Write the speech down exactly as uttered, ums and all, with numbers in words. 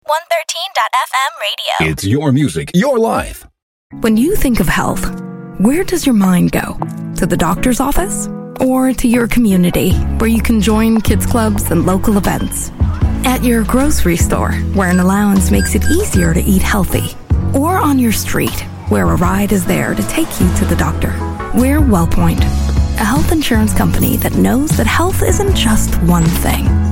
one thirteen dot f m radio. It's your music, your life. When you think of health, where does your mind go? To the doctor's office? Or to your community, where you can join kids clubs and local events? At your grocery store, where an allowance makes it easier to eat healthy? Or on your street, where a ride is there to take you to the doctor? We're WellPoint, a health insurance company that knows that health isn't just one thing.